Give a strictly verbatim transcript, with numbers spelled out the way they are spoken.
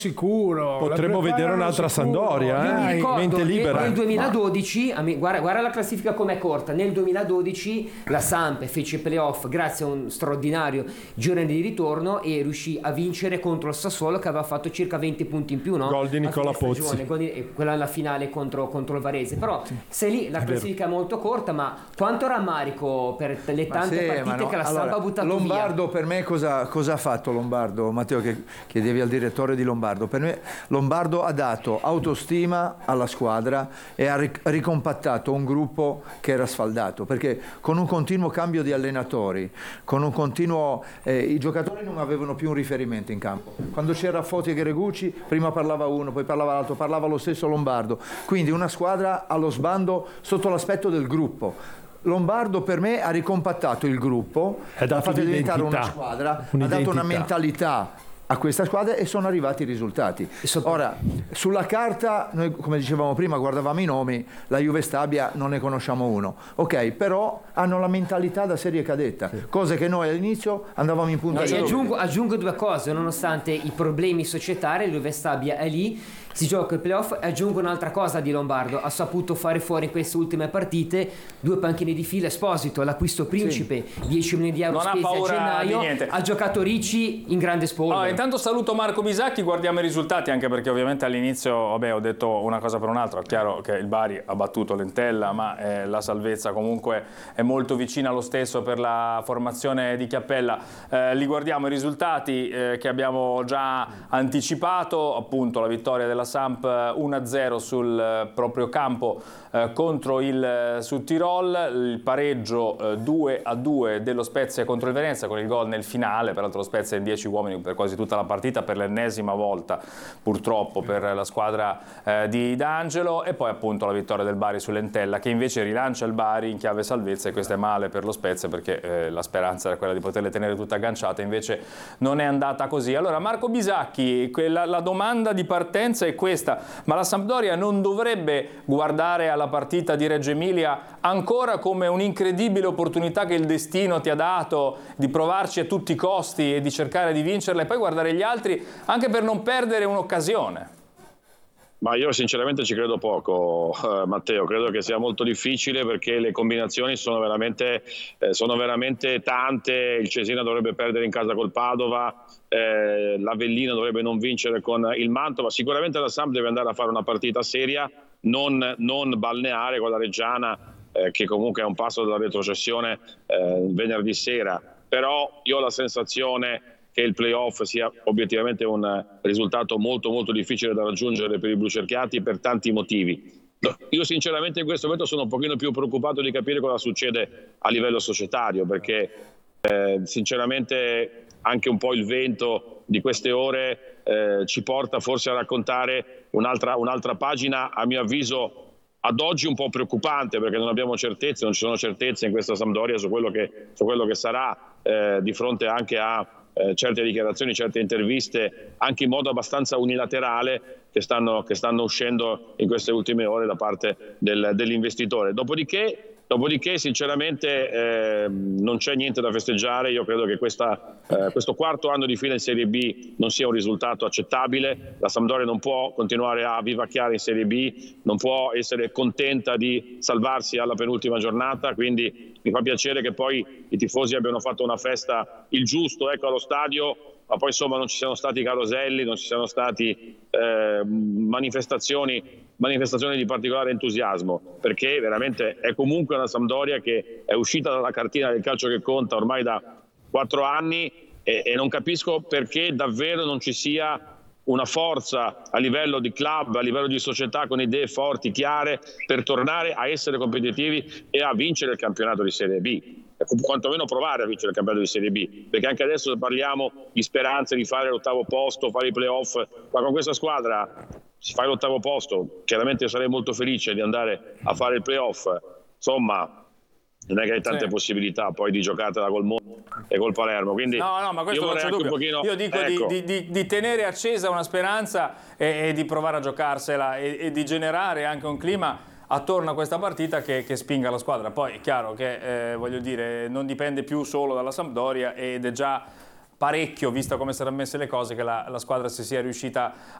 sicuro. Potremmo vedere un'altra Sampdoria, eh? Mente libera. Nel duemiladodici, guarda, guarda la classifica com'è corta, nel duemiladodici la Samp fece i playoff grazie a un straordinario girone di ritorno e riuscì a vincere contro il Sassuolo che aveva fatto circa venti punti in più, no? Gol di Nicola Pozzi. Quella alla finale contro, contro il Varese. Però se lì la classifica è, è molto corta, ma quanto rammarico per le tante sì, partite no. che la allora, Samp ha buttato Lombardo via. Per me cosa, cosa ha fatto Lombardo? Matteo, che chiedevi al direttore di Lombardo. Per me Lombardo ha dato autostima alla squadra e ha ricompattato un gruppo che era sfaldato, perché con un continuo cambio di allenatori, con un continuo eh, i giocatori non avevano più un riferimento in campo. Quando c'era Foti e Gregucci prima parlava uno, poi parlava l'altro, parlava lo stesso Lombardo. Quindi una squadra allo sbando sotto l'aspetto del gruppo. Lombardo per me ha ricompattato il gruppo, ha fatto diventare una squadra, ha dato una mentalità a questa squadra e sono arrivati i risultati. Ora, sulla carta, noi come dicevamo prima, guardavamo i nomi, la Juve Stabia non ne conosciamo uno, ok, però hanno la mentalità da serie cadetta, sì. Cose che noi all'inizio andavamo in punta. No, aggiungo, aggiungo due cose, nonostante i problemi societari, la Juve Stabia è lì, si gioca il playoff. Aggiungo un'altra cosa di Lombardo, ha saputo fare fuori in queste ultime partite due panchine di fila. Esposito, l'acquisto principe, sì. dieci milioni di euro non spesi a gennaio, ha giocato Ricci in grande spolvero. Allora, intanto saluto Marco Bisacchi, guardiamo i risultati, anche perché ovviamente all'inizio vabbè, ho detto una cosa per un'altra. È chiaro che il Bari ha battuto l'Entella, ma eh, la salvezza comunque è molto vicina lo stesso per la formazione di Chiappella. Eh, li guardiamo i risultati eh, che abbiamo già anticipato, appunto la vittoria della Samp uno a zero sul proprio campo eh, contro il Südtirol, il pareggio eh, due a due dello Spezia contro il Venezia con il gol nel finale, peraltro lo Spezia in dieci uomini per quasi tutta la partita per l'ennesima volta purtroppo per la squadra eh, di D'Angelo, e poi appunto la vittoria del Bari sull'Entella che invece rilancia il Bari in chiave salvezza, e questo è male per lo Spezia perché eh, la speranza era quella di poterle tenere tutte agganciate, invece non è andata così. Allora Marco Bisacchi, quella, la domanda di partenza è questa: ma la Sampdoria non dovrebbe guardare alla partita di Reggio Emilia ancora come un'incredibile opportunità che il destino ti ha dato di provarci a tutti i costi e di cercare di vincerla e poi guardare gli altri anche per non perdere un'occasione? Ma io sinceramente ci credo poco, eh, Matteo, credo che sia molto difficile perché le combinazioni sono veramente, eh, sono veramente tante. Il Cesena dovrebbe perdere in casa col Padova, eh, l'Avellino dovrebbe non vincere con il Mantova, sicuramente la Samp deve andare a fare una partita seria, non, non balneare con la Reggiana, eh, che comunque è un passo dalla retrocessione eh, venerdì sera, però io ho la sensazione che il playoff sia obiettivamente un risultato molto molto difficile da raggiungere per i blucerchiati per tanti motivi. Io sinceramente in questo momento sono un pochino più preoccupato di capire cosa succede a livello societario, perché eh, sinceramente anche un po' il vento di queste ore eh, ci porta forse a raccontare un'altra un'altra pagina, a mio avviso ad oggi un po' preoccupante, perché non abbiamo certezze, non ci sono certezze in questa Sampdoria su quello che, su quello che sarà eh, di fronte anche a Eh, certe dichiarazioni, certe interviste anche in modo abbastanza unilaterale che stanno, che stanno uscendo in queste ultime ore da parte del, dell'investitore. Dopodiché, dopodiché sinceramente eh, non c'è niente da festeggiare. Io credo che questa, eh, questo quarto anno di fila in Serie B non sia un risultato accettabile. La Sampdoria non può continuare a vivacchiare in Serie B, non può essere contenta di salvarsi alla penultima giornata, quindi mi fa piacere che poi i tifosi abbiano fatto una festa il giusto, ecco, allo stadio, ma poi insomma non ci siano stati caroselli, non ci siano stati eh, manifestazioni, manifestazioni di particolare entusiasmo, perché veramente è comunque una Sampdoria che è uscita dalla cartina del calcio che conta ormai da quattro anni e, e non capisco perché davvero non ci sia una forza a livello di club, a livello di società con idee forti, chiare, per tornare a essere competitivi e a vincere il campionato di Serie B, quantomeno provare a vincere il campionato di Serie B, perché anche adesso parliamo di speranze di fare l'ottavo posto, fare i playoff, ma con questa squadra si fa l'ottavo posto, chiaramente sarei molto felice di andare a fare il playoff, insomma non è che hai tante sì. possibilità poi di giocartela col Monza e col Palermo, quindi no no ma questo io non c'è dubbio. Pochino, io dico ecco. di, di, di tenere accesa una speranza e, e di provare a giocarsela e, e di generare anche un clima attorno a questa partita che, che spinga la squadra. Poi è chiaro che eh, voglio dire non dipende più solo dalla Sampdoria ed è già parecchio, visto come saranno messe le cose, che la, la squadra si sia riuscita